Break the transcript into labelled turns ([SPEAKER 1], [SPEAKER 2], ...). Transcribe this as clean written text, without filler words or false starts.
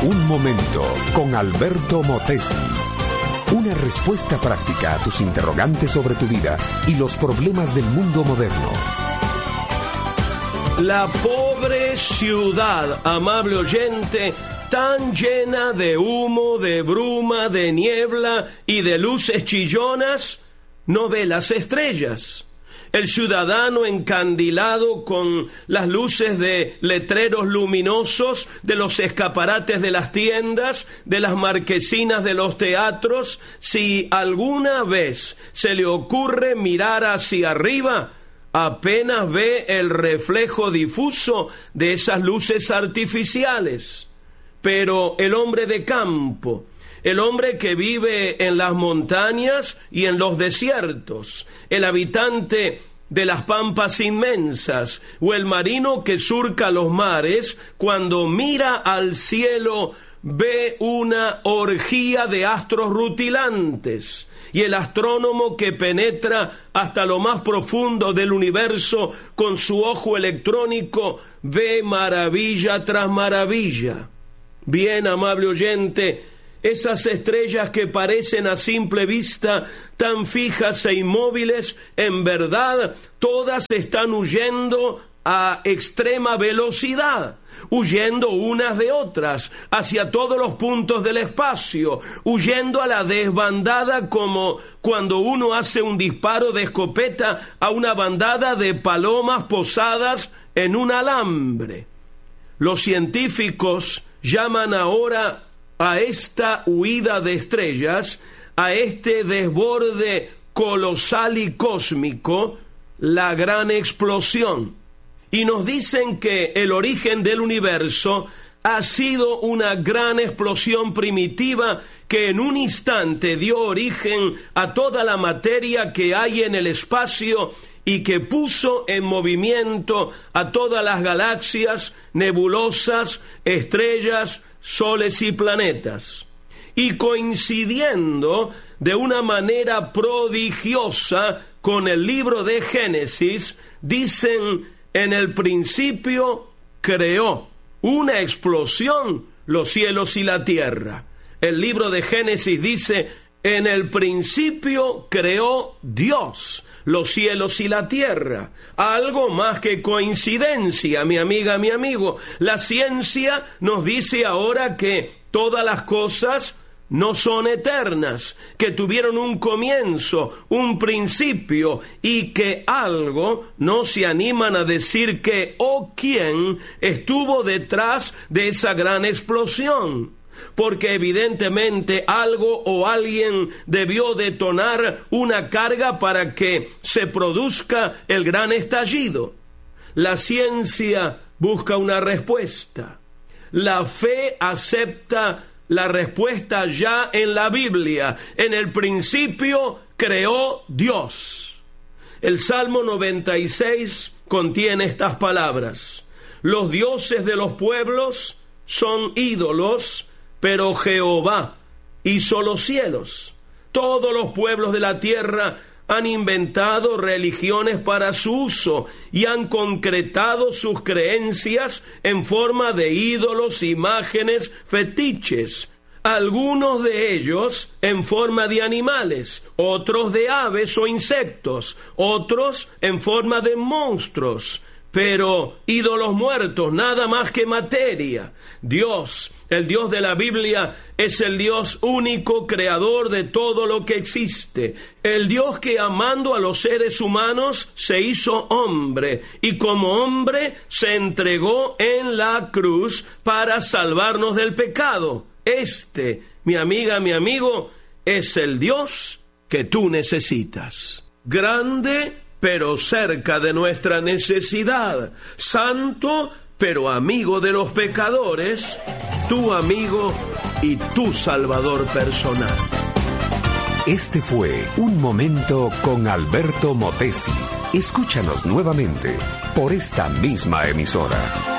[SPEAKER 1] Un momento con Alberto Motesi. Una respuesta práctica a tus interrogantes sobre tu vida y los problemas del mundo moderno.
[SPEAKER 2] La pobre ciudad, amable oyente, tan llena de humo, de bruma, de niebla y de luces chillonas, no ve las estrellas. El ciudadano encandilado con las luces de letreros luminosos, de los escaparates de las tiendas, de las marquesinas de los teatros, si alguna vez se le ocurre mirar hacia arriba, apenas ve el reflejo difuso de esas luces artificiales. Pero el hombre de campo, el hombre que vive en las montañas y en los desiertos, el habitante de las pampas inmensas o el marino que surca los mares, cuando mira al cielo ve una orgía de astros rutilantes, y el astrónomo que penetra hasta lo más profundo del universo con su ojo electrónico ve maravilla tras maravilla. Bien, amable oyente, esas estrellas que parecen a simple vista tan fijas e inmóviles, en verdad todas están huyendo a extrema velocidad, huyendo unas de otras hacia todos los puntos del espacio, huyendo a la desbandada, como cuando uno hace un disparo de escopeta a una bandada de palomas posadas en un alambre. Los científicos llaman ahora a esta huida de estrellas, a este desborde colosal y cósmico, la gran explosión. Y nos dicen que el origen del universo ha sido una gran explosión primitiva que en un instante dio origen a toda la materia que hay en el espacio y que puso en movimiento a todas las galaxias, nebulosas, estrellas, soles y planetas. Y coincidiendo de una manera prodigiosa con el libro de Génesis, dicen: en el principio creó, una explosión, los cielos y la tierra. El libro de Génesis dice: en el principio creó Dios los cielos y la tierra. Algo más que coincidencia, mi amiga, mi amigo. La ciencia nos dice ahora que todas las cosas no son eternas, que tuvieron un comienzo, un principio, y que algo no se animan a decir qué o quién estuvo detrás de esa gran explosión. Porque evidentemente algo o alguien debió detonar una carga para que se produzca el gran estallido. La ciencia busca una respuesta. La fe acepta la respuesta ya en la Biblia. En el principio creó Dios. El Salmo 96 contiene estas palabras: los dioses de los pueblos son ídolos, pero Jehová hizo los cielos. Todos los pueblos de la tierra han inventado religiones para su uso y han concretado sus creencias en forma de ídolos, imágenes, fetiches. Algunos de ellos en forma de animales, otros de aves o insectos, otros en forma de monstruos. Pero ídolos muertos, nada más que materia. Dios, el Dios de la Biblia, es el Dios único, creador de todo lo que existe. El Dios que, amando a los seres humanos, se hizo hombre, y como hombre se entregó en la cruz para salvarnos del pecado. Este, mi amiga, mi amigo, es el Dios que tú necesitas. Grande, pero cerca de nuestra necesidad. Santo, pero amigo de los pecadores. Tu amigo y tu Salvador personal.
[SPEAKER 1] Este fue Un Momento con Alberto Motesi. Escúchanos nuevamente por esta misma emisora.